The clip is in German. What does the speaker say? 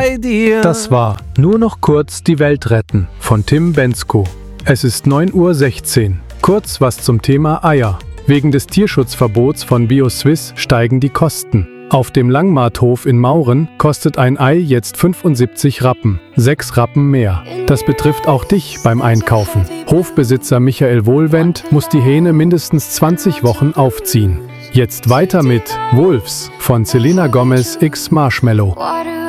idea. Das war Nur noch kurz die Welt retten von Tim Bendzko. Es ist 9:16 Uhr. Kurz was zum Thema Eier. Wegen des Tierschutzverbots von BioSwiss steigen die Kosten. Auf dem Langmarthof in Mauren kostet ein Ei jetzt 75 Rappen, 6 Rappen mehr. Das betrifft auch dich beim Einkaufen. Hofbesitzer Michael Wohlwend muss die Hähne mindestens 20 Wochen aufziehen. Jetzt weiter mit Wolves von Selena Gomez x Marshmello.